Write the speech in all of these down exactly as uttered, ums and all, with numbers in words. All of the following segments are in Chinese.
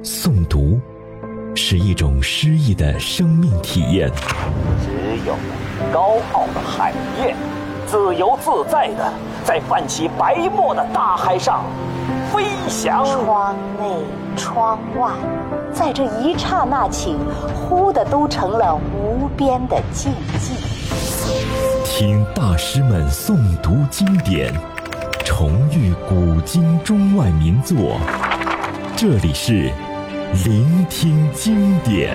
诵读是一种诗意的生命体验。 只有高傲的海燕，自由自在的在泛起白沫的大海上飞翔。 窗内窗外，在这一刹那起，忽的都成了无边的静寂。 听大师们诵读经典，重遇古今中外名作，这里是聆听经典。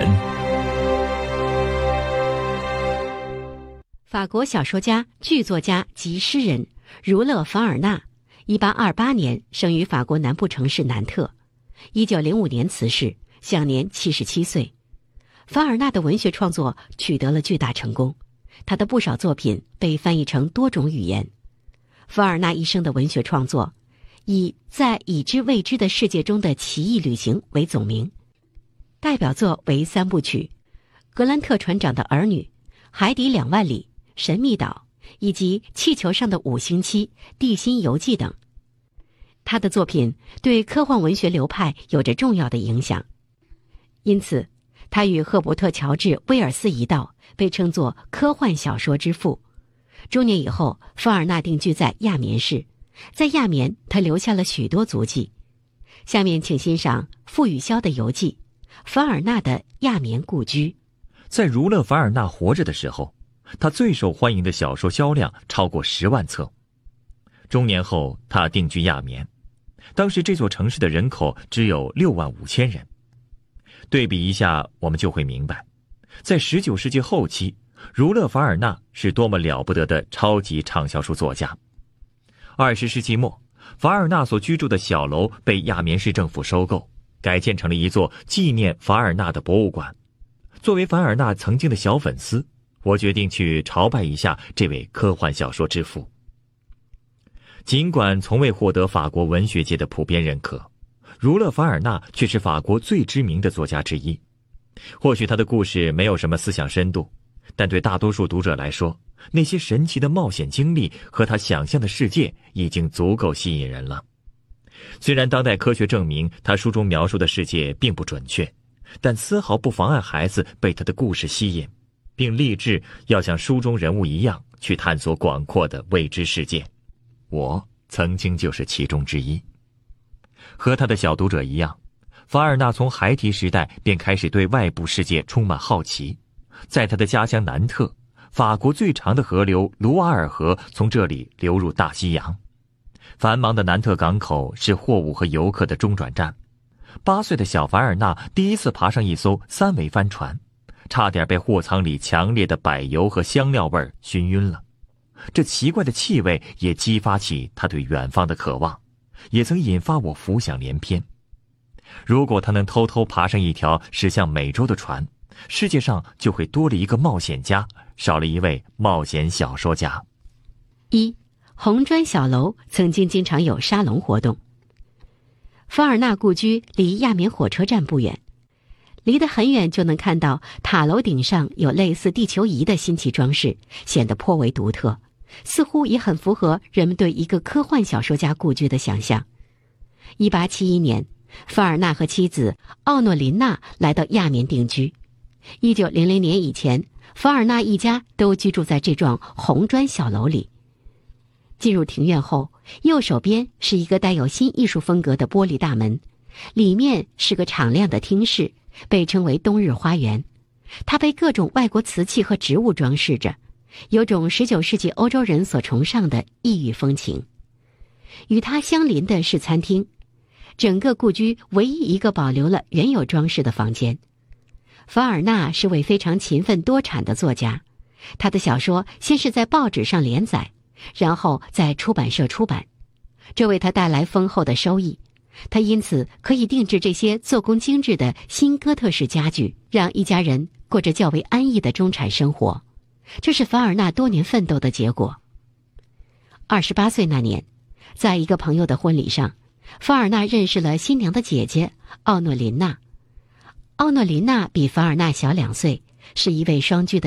法国小说家、剧作家及诗人儒勒·凡尔纳，一八二八年生于法国南部城市南特，一九零五年辞世，享年七十七岁。凡尔纳的文学创作取得了巨大成功，他的不少作品被翻译成多种语言。凡尔纳一生的文学创作以在已知未知的世界中的奇异旅行为总名，代表作为三部曲《格兰特船长的儿女》、《海底两万里》、《神秘岛》以及《气球上的五星期》、《地心游记》等。他的作品对科幻文学流派有着重要的影响，因此他与赫伯特·乔治·威尔斯一道被称作科幻小说之父。中年以后，凡尔纳定居在亚眠市，在亚眠他留下了许多足迹。下面请欣赏傅雨潇的游记《凡尔纳的亚眠故居》。 在儒勒·凡尔纳活着的时候，他最受欢迎的小说销量超过十万册。中年后，他定居亚眠，当时这座城市的人口只有六万五千人。对比一下，我们就会明白，在十九世纪后期，儒勒·凡尔纳是多么了不得的超级畅销书作家。二十世纪末，凡尔纳所居住的小楼被亚眠市政府收购，改建成了一座纪念凡尔纳的博物馆。作为凡尔纳曾经的小粉丝，我决定去朝拜一下这位科幻小说之父。尽管从未获得法国文学界的普遍认可，儒勒·凡尔纳却是法国最知名的作家之一。或许他的故事没有什么思想深度，但对大多数读者来说，那些神奇的冒险经历和他想象的世界已经足够吸引人了。虽然当代科学证明他书中描述的世界并不准确，但丝毫不妨碍孩子被他的故事吸引，并立志要像书中人物一样去探索广阔的未知世界。我曾经就是其中之一。和他的小读者一样，凡尔纳从孩提时代便开始对外部世界充满好奇。在他的家乡南特，法国最长的河流卢瓦尔河从这里流入大西洋。繁忙的南特港口是货物和游客的中转站。八岁的小凡尔纳第一次爬上一艘三桅帆船，差点被货舱里强烈的柏油和香料味熏晕了。这奇怪的气味也激发起他对远方的渴望，也曾引发我浮想联翩。如果他能偷偷爬上一条驶向美洲的船，世界上就会多了一个冒险家，少了一位冒险小说家。 一，红砖小楼曾经经常有沙龙活动。凡尔纳故居离亚眠火车站不远，离得很远就能看到塔楼顶上有类似地球仪的新奇装饰，显得颇为独特，似乎也很符合人们对一个科幻小说家故居的想象。一八七一年，凡尔纳和妻子奥诺琳娜来到亚眠定居。一九零零年以前，凡尔纳一家都居住在这幢红砖小楼里。进入庭院后，右手边是一个带有新艺术风格的玻璃大门，里面是个敞亮的厅室，被称为冬日花园。它被各种外国瓷器和植物装饰着，有种十九世纪欧洲人所崇尚的异域风情。与它相邻的是餐厅，整个故居唯一一个保留了原有装饰的房间。凡尔纳是位非常勤奋多产的作家，他的小说先是在报纸上连载，然后在出版社出版，这为他带来丰厚的收益。他因此可以定制这些做工精致的新哥特式家具，让一家人过着较为安逸的中产生活。这是凡尔纳多年奋斗的结果。二十八岁那年，在一个朋友的婚礼上，凡尔纳认识了新娘的姐姐奥诺琳娜。奥诺琳娜比凡尔纳小两岁，是一位双居的